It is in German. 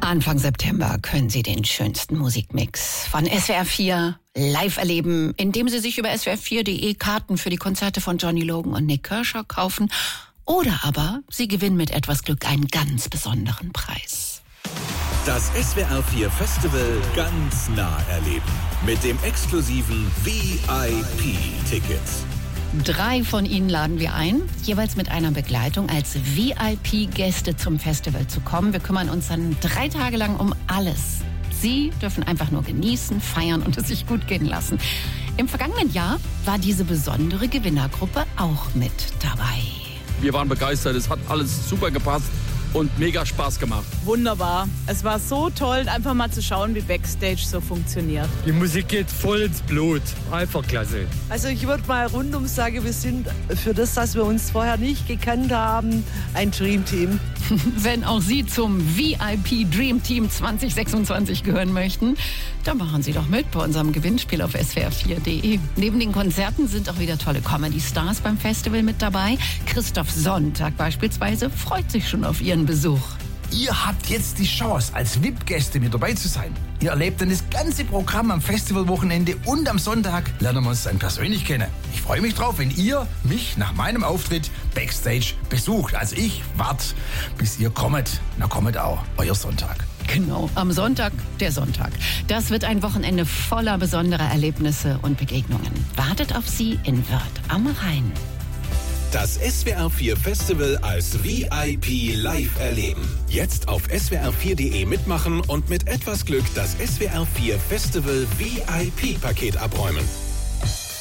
Anfang September können Sie den schönsten Musikmix von SWR 4 live erleben, indem Sie sich über swr4.de Karten für die Konzerte von Johnny Logan und Nik Kershaw kaufen. Oder aber Sie gewinnen mit etwas Glück einen ganz besonderen Preis. Das SWR 4 Festival ganz nah erleben. Mit dem exklusiven VIP-Ticket. 3 von Ihnen laden wir ein, jeweils mit einer Begleitung als VIP-Gäste zum Festival zu kommen. Wir kümmern uns dann 3 Tage lang um alles. Sie dürfen einfach nur genießen, feiern und es sich gut gehen lassen. Im vergangenen Jahr war diese besondere Gewinnergruppe auch mit dabei. Wir waren begeistert, es hat alles super gepasst und mega Spaß gemacht. Wunderbar. Es war so toll, einfach mal zu schauen, wie Backstage so funktioniert. Die Musik geht voll ins Blut. Einfach klasse. Also ich würde mal rundum sagen, wir sind für das, dass wir uns vorher nicht gekannt haben, ein Dreamteam. Wenn auch Sie zum VIP Dream Team 2026 gehören möchten, dann machen Sie doch mit bei unserem Gewinnspiel auf swr4.de. Neben den Konzerten sind auch wieder tolle Comedy-Stars beim Festival mit dabei. Christoph Sonntag beispielsweise freut sich schon auf Ihren Besuch. Ihr habt jetzt die Chance, als VIP-Gäste mit dabei zu sein. Ihr erlebt dann das ganze Programm am Festivalwochenende und am Sonntag lernen wir uns dann persönlich kennen. Ich freue mich drauf, wenn ihr mich nach meinem Auftritt Backstage besucht. Also ich warte, bis ihr kommt. Na, kommt auch, euer Sonntag. Genau, am Sonntag, der Sonntag. Das wird ein Wochenende voller besonderer Erlebnisse und Begegnungen. Wartet auf Sie in Wörth am Rhein. Das SWR 4 Festival als VIP live erleben. Jetzt auf swr4.de mitmachen und mit etwas Glück das SWR 4 Festival VIP-Paket abräumen.